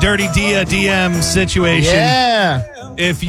Dirty Dia DM situation. Yeah. If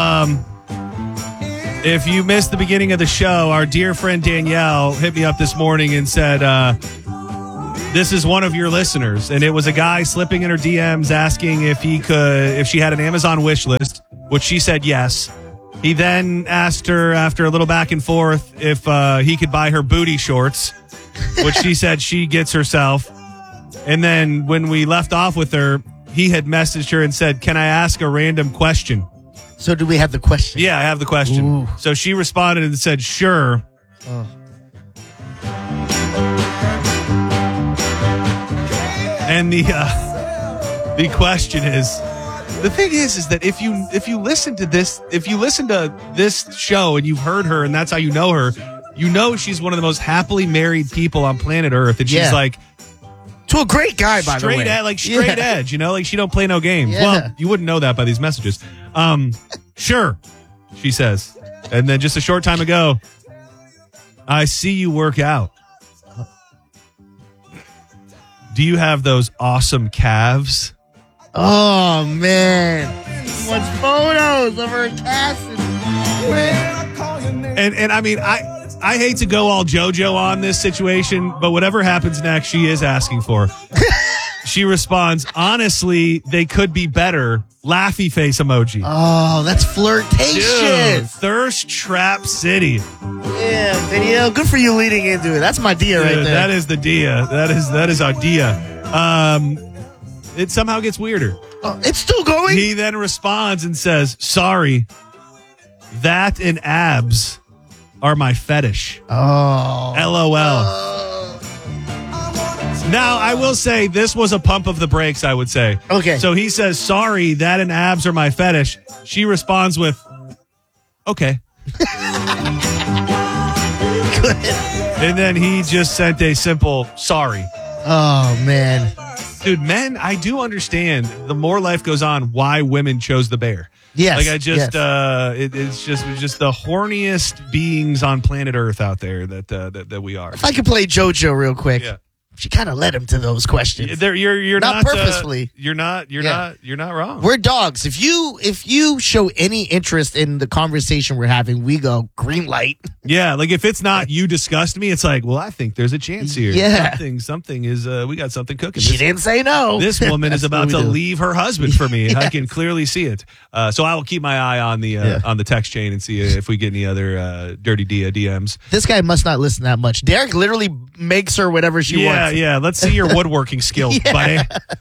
you missed the beginning of the show, our dear friend Danielle hit me up this morning and said, this is one of your listeners. And it was a guy slipping in her DMs asking if she had an Amazon wish list, which she said yes. He then asked her, after a little back and forth, if he could buy her booty shorts, which she said she gets herself. And then when we left off with her, he had messaged her and said, can I ask a random question? So do we have the question? Yeah, I have the question. Ooh. So she responded and said, sure. And the question is, the thing is that if you listen to this show and you've heard her and that's how you know her, you know she's one of the most happily married people on planet Earth. And she's like, to a great guy, by the way. Straight edge, like she don't play no games. Yeah. Well, you wouldn't know that by these messages. Sure, she says. And then just a short time ago, I see you work out. Do you have those awesome calves? Oh, man. He wants photos of her cast. And I mean, I hate to go all JoJo on this situation, but whatever happens next, she is asking for. She responds, honestly, they could be better. Laughy face emoji. Oh, that's flirtation. Dude, Thirst Trap City. Yeah, video. Good for you leading into it. That's my Dia right there. That is the Dia. That is our Dia. It somehow gets weirder. Oh, it's still going? He then responds and says, sorry, that and abs are my fetish. Oh. LOL. Now, I will say this was a pump of the brakes, I would say. Okay. So he says, sorry, that and abs are my fetish. She responds with, okay. Good. And then he just sent a simple sorry. Oh, man. Dude, men, I do understand the more life goes on why women chose the bear. Yes. Like it's just the horniest beings on planet Earth out there that we are. If I could play JoJo real quick. Yeah. She kind of led him to those questions. You're not purposefully. You're not wrong. We're dogs. If you show any interest in the conversation we're having, we go green light. Yeah, like if it's not you disgust me, it's like, well, I think there's a chance here. Yeah, something is we got something cooking. She didn't say no. This woman is about to leave her husband for me. Yes. I can clearly see it. So I will keep my eye on the text chain and see if we get any other Dirty Dia DMs. This guy must not listen that much. Derek literally makes her whatever she wants. Yeah, let's see your woodworking skills, buddy.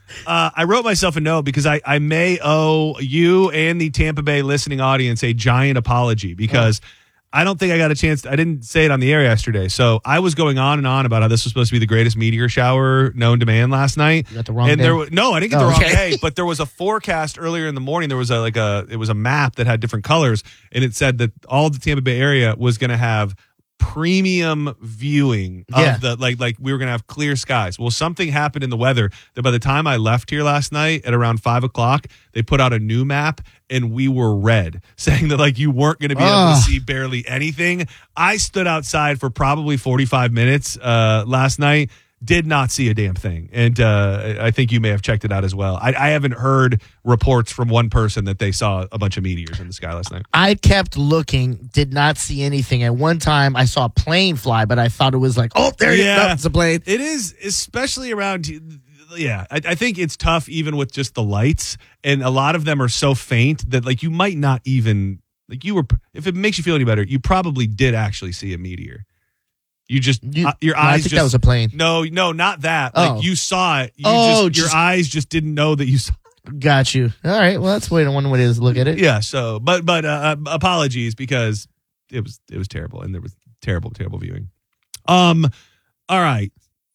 I wrote myself a note because I may owe you and the Tampa Bay listening audience a giant apology because I don't think I got a chance. I didn't say it on the air yesterday. So I was going on and on about how this was supposed to be the greatest meteor shower known to man last night. You got the wrong day? No, I didn't get the wrong day, but there was a forecast earlier in the morning. There was it was a map that had different colors, and it said that all of the Tampa Bay area was going to have premium viewing of the like we were gonna have clear skies. Well, something happened in the weather that by the time I left here last night at around 5:00, they put out a new map and we were red, saying that like you weren't gonna be able to see barely anything. I stood outside for probably 45 minutes last night. Did not see a damn thing. And I think you may have checked it out as well. I haven't heard reports from one person that they saw a bunch of meteors in the sky last night. I kept looking, did not see anything. At one time, I saw a plane fly, but I thought it was like, oh, there you go. It's a plane. It is, especially around... Yeah, I think it's tough even with just the lights. And a lot of them are so faint that like you might not even... like you were. If it makes you feel any better, you probably did actually see a meteor. You just your eyes. I think that was a plane. No, not that. Oh. Like you saw it. Your eyes just didn't know that you saw. Got you. All right. Well, that's one way to look at it. Yeah. So, but apologies because it was terrible and there was terrible viewing. All right.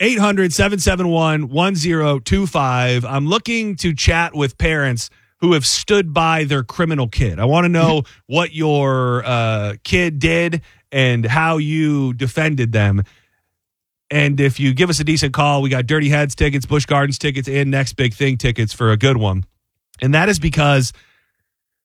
800-771-1025. I'm looking to chat with parents who have stood by their criminal kid. I want to know what your kid did and how you defended them. And if you give us a decent call, we got Dirty Heads tickets, Busch Gardens tickets, and Next Big Thing tickets for a good one. And that is because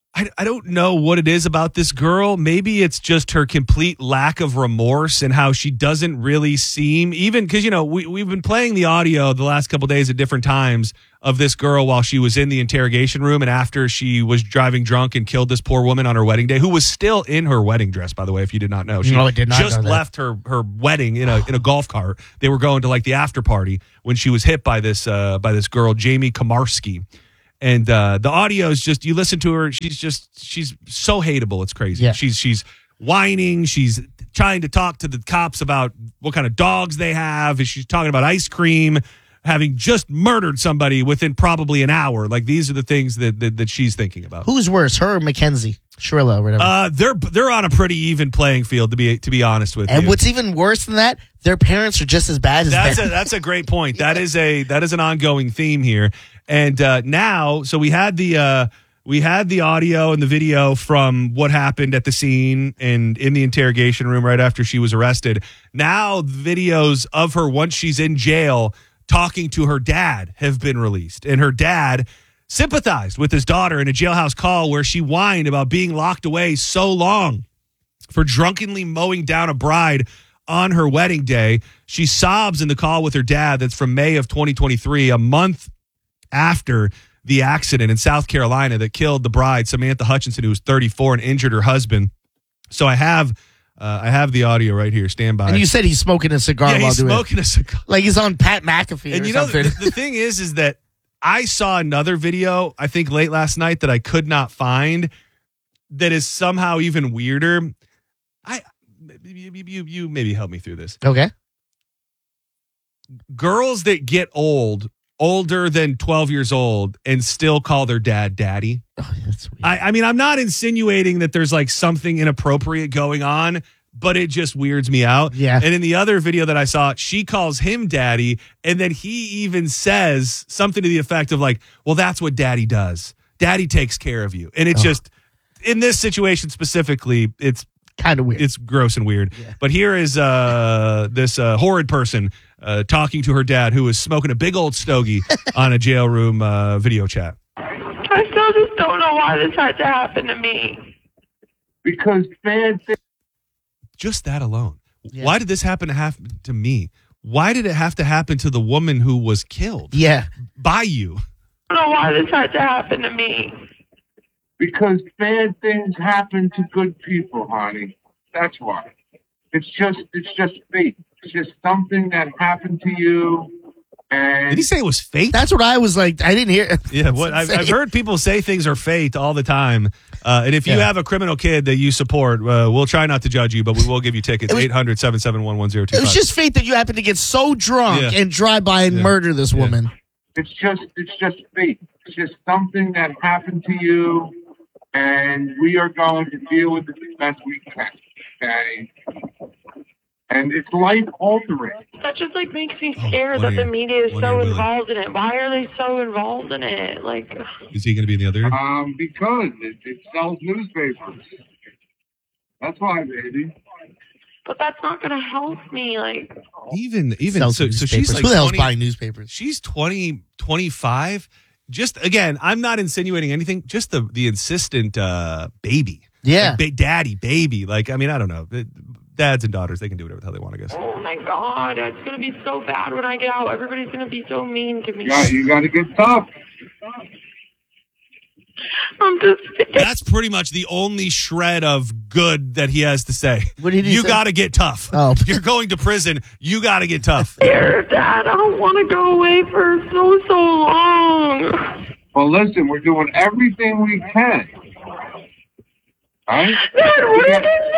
I don't know what it is about this girl. Maybe it's just her complete lack of remorse and how she doesn't really seem, even because, we've been playing the audio the last couple of days at different times of this girl while she was in the interrogation room and after she was driving drunk and killed this poor woman on her wedding day, who was still in her wedding dress, by the way, if you did not know. She did not just know that. left her wedding in a golf cart. They were going to like the after party when she was hit by this girl, Jamie Komarski. And the audio is just, you listen to her, she's so hateable. It's crazy. Yeah. She's whining. She's trying to talk to the cops about what kind of dogs they have. She's talking about ice cream, having just murdered somebody within probably an hour. Like, these are the things that she's thinking about. Who's worse, her or Mackenzie? Shrilla or whatever. They're on a pretty even playing field, to be honest with you. And what's even worse than that, their parents are just as bad as them. That's a great point. That is an ongoing theme here. And now, so we had the audio and the video from what happened at the scene and in the interrogation room right after she was arrested. Now, videos of her once she's in jail talking to her dad have been released, and her dad sympathized with his daughter in a jailhouse call where she whined about being locked away so long for drunkenly mowing down a bride on her wedding day. She sobs in the call with her dad that's from May of 2023, a month after the accident in South Carolina that killed the bride, Samantha Hutchinson, who was 34 and injured her husband. So I have the audio right here. Stand by. And you said he's smoking a cigar while he's doing smoking a cigar. Like he's on Pat McAfee and or you know, something. the thing is that I saw another video, I think late last night, that I could not find that is somehow even weirder. You maybe help me through this. Okay. Girls that get older than 12 years old and still call their dad daddy. Oh, that's weird. I mean, I'm not insinuating that there's like something inappropriate going on, but it just weirds me out. Yeah. And in the other video that I saw, she calls him daddy, and then he even says something to the effect of like, well, that's what daddy does. Daddy takes care of you. And it's just, in this situation specifically, it's kind of weird. It's gross and weird. Yeah. But here is this horrid person talking to her dad, who is smoking a big old stogie on a jail room video chat. I still just don't know why this had to happen to me. Because fans... Just that alone. Yeah. Why did this happen to me? Why did it have to happen to the woman who was killed? Yeah. By you? I don't know why this had to happen to me. Because bad things happen to good people, honey. That's why. It's just fate. It's just something that happened to you. And did he say it was fate? That's what I was like. I didn't hear. Yeah, what I've heard people say things are fate all the time. And if you have a criminal kid that you support, we'll try not to judge you, but we will give you tickets. 800-771-1025. It was just fate that you happened to get so drunk and drive by and murder this woman. It's just fate. It's just something that happened to you, and we are going to deal with it as best we can. Okay. And it's life-altering. That just, makes me scared that the media is so involved in it. Why are they so involved in it? Is he going to be in the other? Because it sells newspapers. That's why, baby. But that's not going to help me, Even so she's like, who the hell's buying newspapers? She's 20, 25. Just, again, I'm not insinuating anything. Just the insistent baby. Yeah. Daddy, baby. I don't know. Dads and daughters, they can do whatever the hell they want, I guess. Oh, my God. It's going to be so bad when I get out. Everybody's going to be so mean to me. Yeah, you got to get tough. I'm just... That's pretty much the only shred of good that he has to say. What did he You say? got to get tough. Oh. You're going to prison. You got to get tough. Scared, Dad. I don't want to go away for so long. Well, listen, we're doing everything we can. All right? Dad, what is it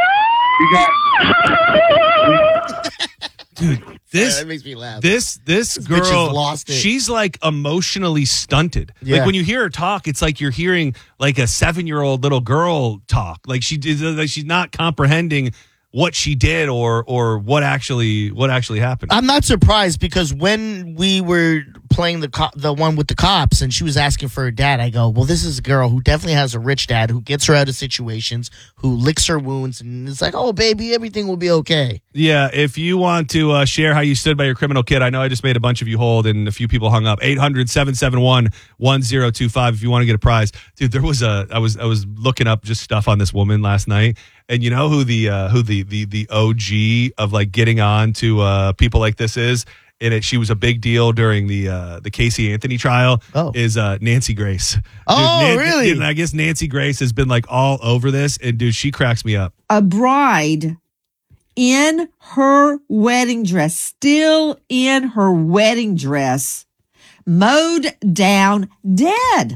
Dude, that makes me laugh. This bitch girl, has lost it. she's emotionally stunted. Yeah. When you hear her talk, it's like you're hearing a 7-year-old little girl talk. She's not comprehending what she did or what actually happened. I'm not surprised because when we were playing the one with the cops, and she was asking for her dad. I go, well, this is a girl who definitely has a rich dad who gets her out of situations, who licks her wounds, and it's like, oh, baby, everything will be okay. Yeah, if you want to share how you stood by your criminal kid, I know I just made a bunch of you hold, and a few people hung up. 800-771-1025 if you want to get a prize. Dude, there was I was looking up just stuff on this woman last night, and you know who the OG of like getting on to people like this is? She was a big deal during the Casey Anthony trial. Is Nancy Grace. Dude, really? Dude, I guess Nancy Grace has been like all over this, and dude, she cracks me up. A bride in her wedding dress, still in her wedding dress, mowed down dead.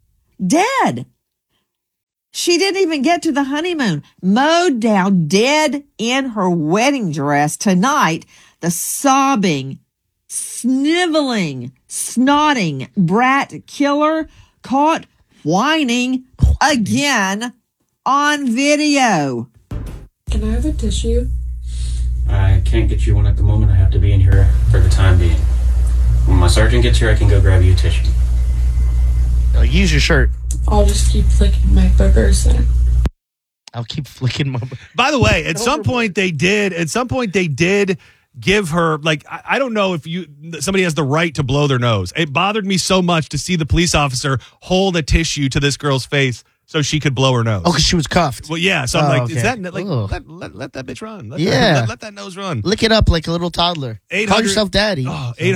She didn't even get to the honeymoon. Mowed down dead in her wedding dress. Tonight, the sobbing, sniveling, snotting brat killer caught whining again on video. Can I have a tissue? I can't get you one at the moment. I have to be in here for the time being. When my sergeant gets here, I can go grab you a tissue. Use your shirt. I'll just keep flicking my boogers then. I'll keep flicking my... By the way, at some point they did give her, like, I don't know if somebody has the right to blow their nose. It bothered me so much to see the police officer hold a tissue to this girl's face so she could blow her nose. Oh, because she was cuffed. Well, yeah. So I'm like, okay. Is that like let that bitch run? Let that nose run. Lick it up like a little toddler. Call yourself daddy.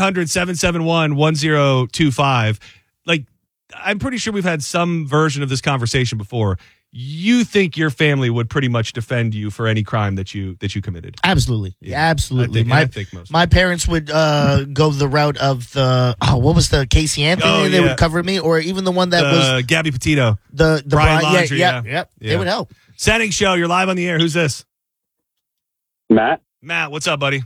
800-771-1025. Like, I'm pretty sure we've had some version of this conversation before. You think your family would pretty much defend you for any crime that you committed? Absolutely. Yeah. Absolutely. I think most. My parents would go the route of what was the Casey Anthony? They would cover me, or even the one that was Gabby Petito. The Brian Laundrie. Yeah. They would help. Setting show, you're live on the air. Who's this? Matt, what's up, buddy?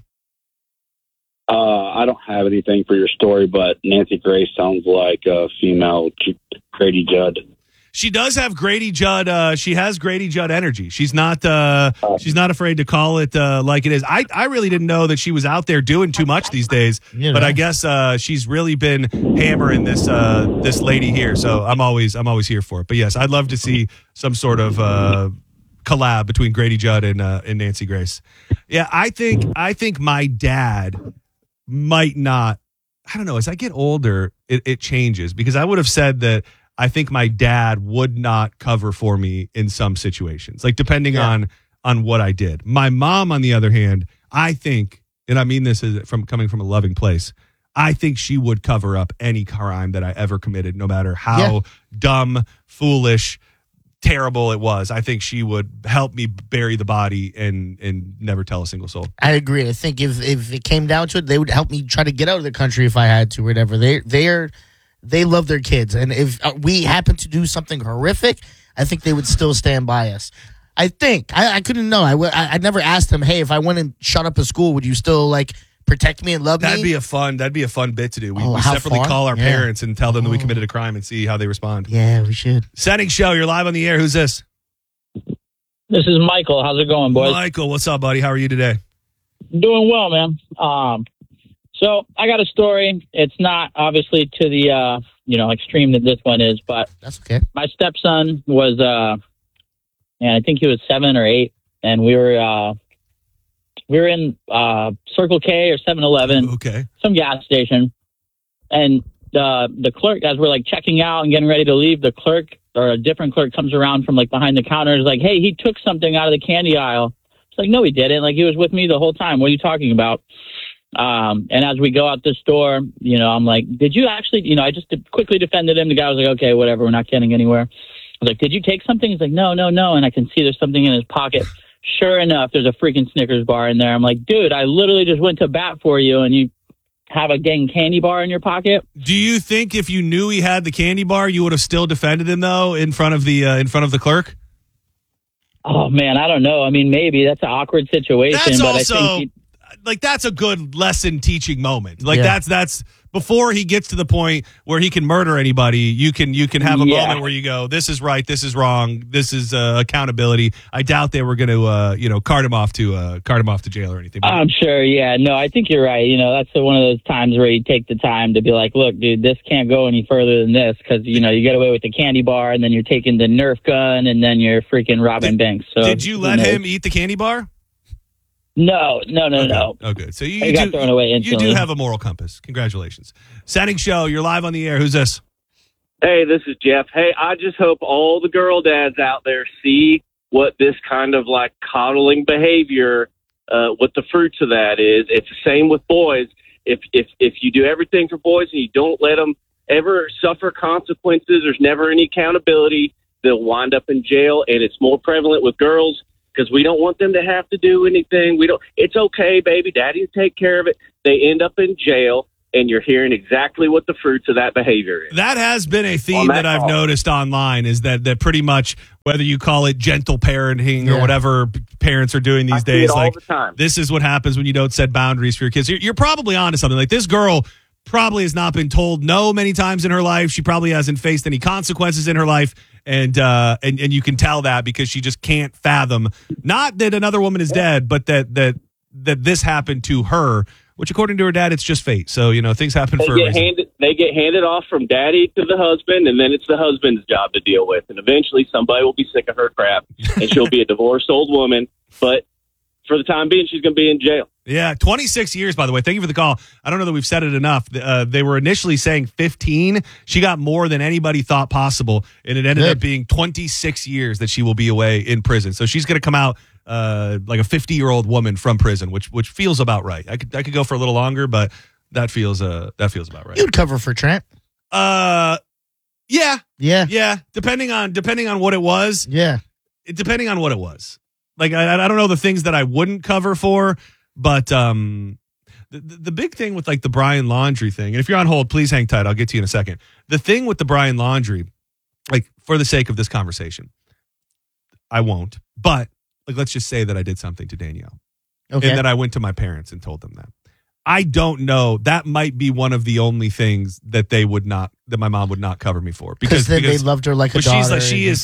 I don't have anything for your story, but Nancy Grace sounds like a female Grady Judd. She does have Grady Judd. She has Grady Judd energy. She's not afraid to call it like it is. I really didn't know that she was out there doing too much these days. But I guess she's really been hammering this lady here. So I'm always here for it. But yes, I'd love to see some sort of collab between Grady Judd and Nancy Grace. Yeah, I think my dad might not. I don't know. As I get older, it changes, because I would have said that I think my dad would not cover for me in some situations, like depending on what I did. My mom, on the other hand, I think, and I mean this is coming from a loving place, I think she would cover up any crime that I ever committed, no matter how dumb, foolish, terrible it was. I think she would help me bury the body and never tell a single soul. I agree. I think if it came down to it, they would help me try to get out of the country if I had to, or whatever. They love their kids, and if we happen to do something horrific, I think they would still stand by us. I think. I couldn't know. I never asked them, hey, if I went and shut up a school, would you still like protect me and love me? That'd be a fun bit to do. We separately call our parents and tell them that we committed a crime and see how they respond. Yeah, we should. Setting show, you're live on the air. Who's this? This is Michael. How's it going, boys? Michael, what's up, buddy? How are you today? Doing well, man. So I got a story. It's not obviously to the extreme that this one is, but that's okay. My stepson was I think he was 7 or 8, and we were in Circle K or 7-Eleven, some gas station, and the clerk, as we're like checking out and getting ready to leave, the clerk or a different clerk comes around from like behind the counter, is like, hey, he took something out of the candy aisle. It's like, no, he didn't. Like, he was with me the whole time. What are you talking about? And as we go out the store, I'm like, did you actually, I just quickly defended him. The guy was like, okay, whatever. We're not getting anywhere. I was like, did you take something? He's like, no. And I can see there's something in his pocket. Sure enough, there's a freaking Snickers bar in there. I'm like, dude, I literally just went to bat for you, and you have a dang candy bar in your pocket. Do you think if you knew he had the candy bar, you would have still defended him though in front of the clerk? Oh man, I don't know. I mean, maybe that's an awkward situation. That's but also I think like that's a good lesson teaching moment. Like that's before he gets to the point where he can murder anybody, you can have a moment where you go, this is right, this is wrong, this is accountability. I doubt they were going to cart him off to jail or anything. I'm sure. Yeah, no, I think you're right. That's one of those times where you take the time to be like, look, dude, this can't go any further than this, because you get away with the candy bar, and then you're taking the Nerf gun, and then you're freaking robbing banks. So did you let him eat the candy bar? No. Oh, good. So you got thrown away instantly. You do have a moral compass. Congratulations. Setting show, you're live on the air. Who's this? Hey, this is Jeff. Hey, I just hope all the girl dads out there see what this kind of like coddling behavior, what the fruits of that is. It's the same with boys. If you do everything for boys and you don't let them ever suffer consequences, there's never any accountability, they'll wind up in jail. And it's more prevalent with girls, because we don't want them to have to do anything. It's okay, baby, daddy will take care of it. They end up in jail, and you're hearing exactly what the fruits of that behavior is. That has been a theme that I've noticed online, is that pretty much, whether you call it gentle parenting or whatever parents are doing these days, all the time. This is what happens when you don't set boundaries for your kids. You're probably onto something. Like, this girl probably has not been told no many times in her life. She probably hasn't faced any consequences in her life. And you can tell that because she just can't fathom, not that another woman is dead, but that this happened to her, which according to her dad, it's just fate. So, things happen for a reason. They get handed off from daddy to the husband, and then it's the husband's job to deal with. And eventually somebody will be sick of her crap, and she'll be a divorced old woman. But for the time being, she's going to be in jail. Yeah, 26 years, by the way. Thank you for the call. I don't know that we've said it enough. They were initially saying 15. She got more than anybody thought possible, and it ended up being 26 years that she will be away in prison. So she's going to come out like a 50-year-old woman from prison, which feels about right. I could go for a little longer, but that feels about right. You'd cover for Trent. Yeah. Yeah. Depending on what it was. Yeah. Depending on what it was. Like, I don't know the things that I wouldn't cover for, but the big thing with like the Brian Laundrie thing, and if you're on hold, please hang tight. I'll get to you in a second. The thing with the Brian Laundrie, like, for the sake of this conversation, I won't. But like, let's just say that I did something to Danielle, and that I went to my parents and told them that. I don't know. That might be one of the only things that my mom would not cover me for, because they loved her like a daughter.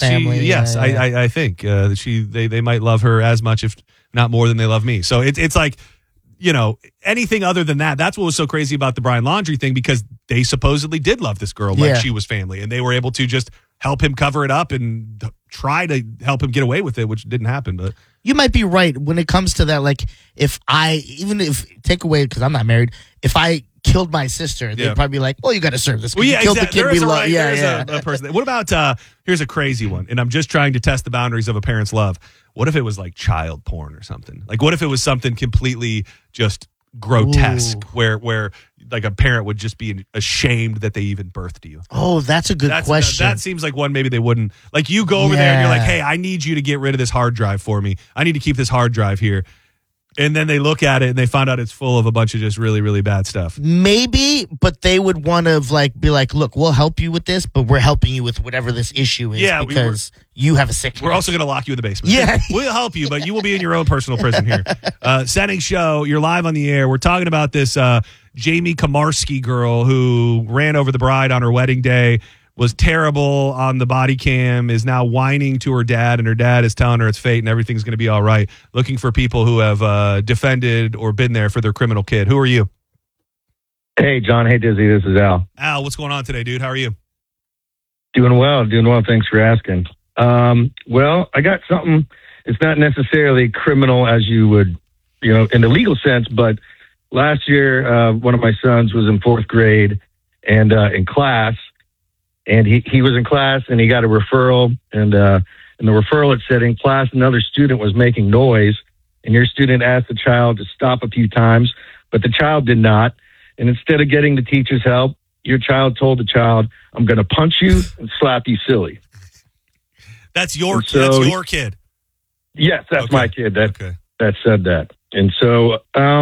I think they might love her as much, if not more, than they love me. So it's like, anything other than that. That's what was so crazy about the Brian Laundrie thing, because they supposedly did love this girl like she was family, and they were able to just help him cover it up and try to help him get away with it, which didn't happen. But you might be right when it comes to that. Like, take away, because I'm not married, if I killed my sister, they'd probably be like, well, you got to serve this. Well, yeah, killed exactly. The kid a person. What about, here's a crazy one, and I'm just trying to test the boundaries of a parent's love. What if it was like child porn or something? Like, what if it was something completely just grotesque, where like a parent would just be ashamed that they even birthed you? Oh, that's a good question. That seems like one maybe they wouldn't. Like, you go over there and you're like, hey, I need you to get rid of this hard drive for me. I need to keep this hard drive here. And then they look at it and they find out it's full of a bunch of just really, really bad stuff. Maybe, but they would want to be like, look, we'll help you with this, but we're helping you with whatever this issue is, because you have a sickness. We're also going to lock you in the basement. Yeah. We'll help you, but you will be in your own personal prison here. Setting show, you're live on the air. We're talking about this Jamie Komarski girl who ran over the bride on her wedding day, was terrible on the body cam, is now whining to her dad, and her dad is telling her it's fate and everything's going to be all right. Looking for people who have defended or been there for their criminal kid. Who are you? Hey, John. Hey, Dizzy. This is Al. Al, what's going on today, dude? How are you? Doing well. Thanks for asking. Well, I got something. It's not necessarily criminal as you would, in the legal sense, but last year, one of my sons was in 4th grade and in class. And he was in class and he got a referral, and in the referral it said, in class another student was making noise, and your student asked the child to stop a few times, but the child did not. And instead of getting the teacher's help, your child told the child, I'm going to punch you and slap you silly. That's your kid. Yes, that's my kid that said that. And so,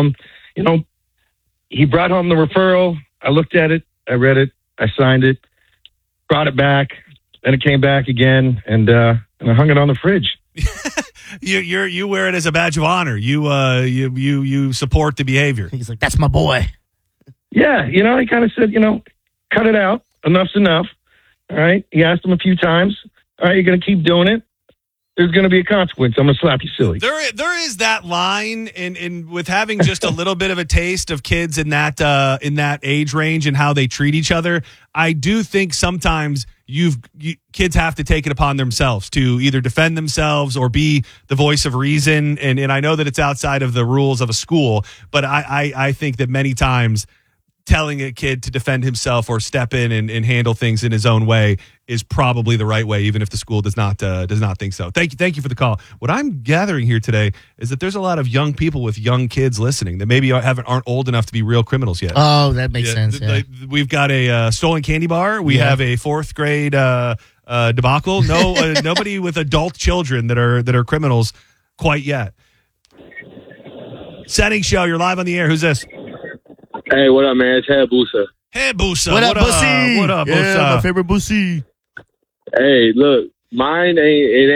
he brought home the referral. I looked at it. I read it. I signed it. Brought it back, then it came back again, and I hung it on the fridge. You wear it as a badge of honor. You support the behavior. He's like, that's my boy. yeah, he kind of said, cut it out. Enough's enough. All right. He asked him a few times. All right, you're going to keep doing it. There's going to be a consequence. I'm going to slap you silly. There is that line, and with having just a little bit of a taste of kids in that age range and how they treat each other, I do think sometimes kids have to take it upon themselves to either defend themselves or be the voice of reason. And I know that it's outside of the rules of a school, but I think that many times telling a kid to defend himself or step in and handle things in his own way is probably the right way, even if the school does not think so. Thank you for the call. What I'm gathering here today is that there's a lot of young people with young kids listening that maybe aren't old enough to be real criminals yet. Oh, that makes sense. Yeah. We've got a stolen candy bar. We have a 4th grade debacle. No, nobody with adult children that are criminals quite yet. Setting show. You're live on the air. Who's this? Hey, what up, man? It's Hayabusa. Hayabusa. What up, Bussy? What up, Yeah, Bussa? my favorite Bussy. Hey, look, mine ain't